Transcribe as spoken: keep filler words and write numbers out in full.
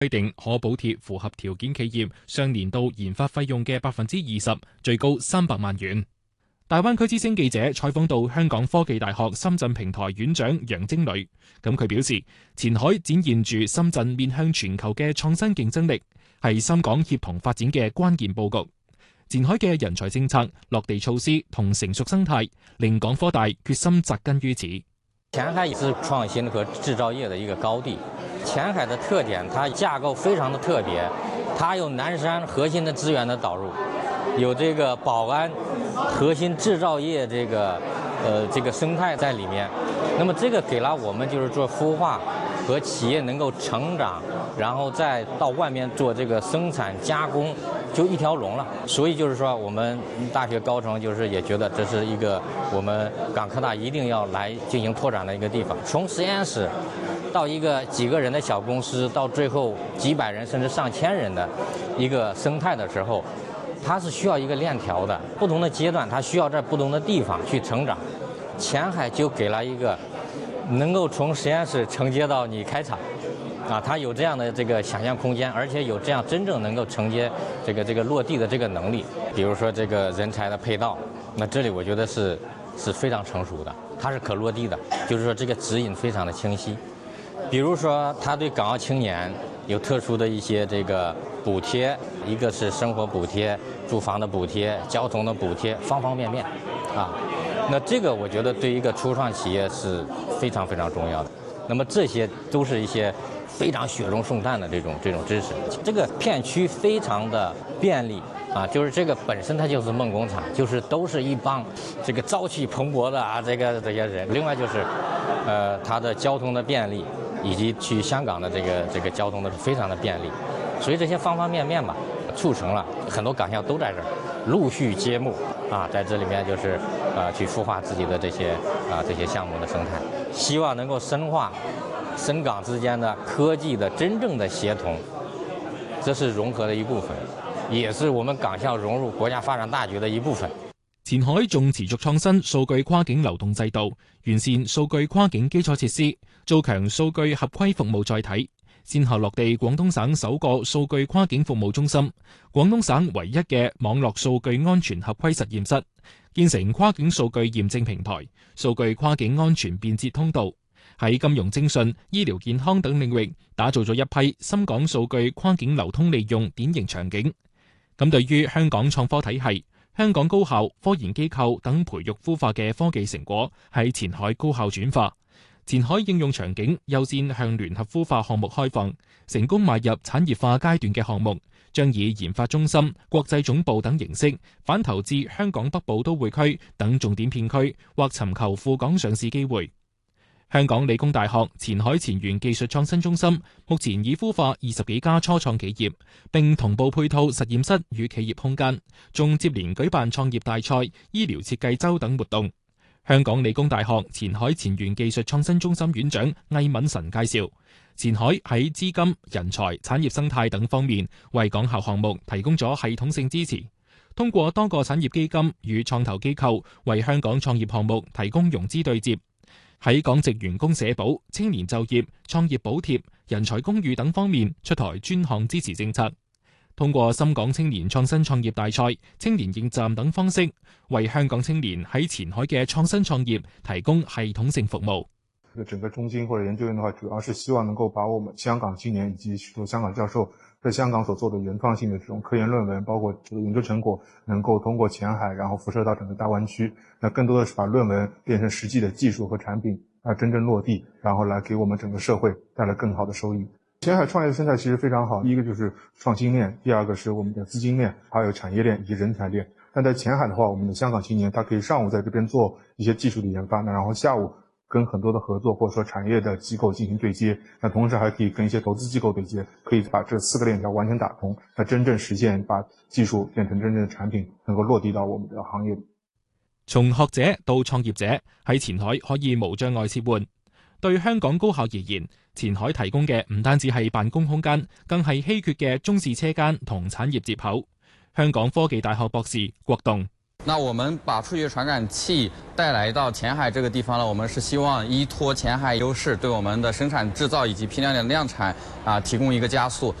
規定可補貼符合條件企業上年度研發費用嘅百分之二十，最高三百萬元。大灣區之聲記者採訪到香港科技大學深圳平台院長楊晶磊，咁佢表示，前海展現住深圳面向全球嘅創新競爭力，係深港協同發展嘅關鍵佈局。前海嘅人才政策、落地措施同成熟生態，令港科大決心扎根於此。 前海是創新和製造業的一個高地。前海的特點，它架構非常的特別，它有南山核心的資源的導入，有這個寶安核心製造業這個呃這個生態在裡面。那麼這個給了我們就是做孵化和企業能夠成長，然後再到外面做這個生產加工，就一條龍了。所以就是說，我們大學高層就是也覺得這是一個我們港科大一定要來進行拓展的一個地方。從實驗室到一個幾個人的小公司，到最後幾百人甚至上千人的一個生態的時候，它是需要一個鏈條的，不同的階段它需要在不同的地方去成長。前海就給了一個能夠從實驗室承接到你開廠，啊，它有這樣的這個想象空間，而且有這樣真正能夠承接這個這個落地的這個能力。比如說這個人才的配套，那這裡我覺得是是非常成熟的，它是可落地的，就是說這個指引非常的清晰。比如說，他對港澳青年有特殊的一些這個補貼，一個是生活補貼、住房的補貼、交通的補貼，方方面面，啊，那這個我覺得對一個初創企業是非常非常重要的。那麼這些都是一些非常雪中送炭的這種這種知識。這個片區非常的便利。啊，就是這個本身它就是夢工廠，就是都是一幫這個朝氣蓬勃的啊，這個這些人。另外就是，呃，它的交通的便利，以及去香港的這個這個交通的非常的便利，所以這些方方面面吧，促成了很多港校都在這兒陸續揭幕啊，在這裡面就是呃去孵化自己的這些啊這些項目的生態，希望能夠深化深港之間的科技的真正的協同，這是融合的一部分。也是我們港校融入國家發展大局的一部分。 前海仲持續創新數據跨境流動制度，完善數據跨境基礎設施，做強數據合規服務載體，先後落地廣東省首個數據跨境服務中心，廣東省唯一嘅網絡數據安全合規實驗室，建成跨境數據驗證平台、數據跨境安全便捷通道，喺金融徵信、醫療健康等領域打造咗一批深港數據跨境流通利用典型場景。咁對於香港創科體系、香港高校、科研機構等培育孵化嘅科技成果喺前海高效轉化，前海應用場景優先向聯合孵化項目開放，成功邁入產業化階段嘅項目，將以研發中心、國際總部等形式反投至香港北部都會區等重點片區，或尋求赴港上市機會。香港理工大學前海前沿技術創新中心目前已孵化二十幾家初創企業，並同步配套實驗室與企業空間，仲接連舉辦創業大賽、醫療設計周等活動。香港理工大學前海前沿技術創新中心院長魏敏臣介紹，前海喺資金、人才、產業生態等方面為港校項目提供咗系統性支持，通過多個產業基金與創投機構為香港創業項目提供融資對接。喺港籍員工社保、青年就業、創業補貼、人才公寓等方面出台專項支持政策，通過深港青年創新創業大賽、青年應站等方式，為香港青年喺前海嘅創新創業提供系統性服務。 整個中心或者研究院的話，主要是希望能夠把我們香港青年以及許多香港教授在香港所做的原創性的這種科研論文，包括這個研究成果，能夠通過前海，然後輻射到整個大灣區。那更多的是把論文變成實際的技術和產品，啊，真正落地，然後來給我們整個社會帶來更好的收益。前海創業生態其實非常好，第一個就是創新鏈，第二個是我們的資金鏈，還有產業鏈以及人才鏈。但在前海的話，我們的香港青年他可以上午在這邊做一些技術的研發，那然後下午跟很多的合作或者說產業的機構進行對接，那同時還可以跟一些投資機構對接，可以把這四個鏈條完全打通，那真正實現把技術變成真正的產品，能夠落地到我們的行業裏。 從學者到創業者喺前海可以無障礙切換。對香港高校而言，前海提供嘅唔單止係辦公空間，更係稀缺嘅中試車間同產業接口。香港科技大學博士郭棟。 那我们把数据传感器带来到前海这个地方呢，我们是希望依托前海优势，对我们的生产制造以及批量的量产啊提供一个加速。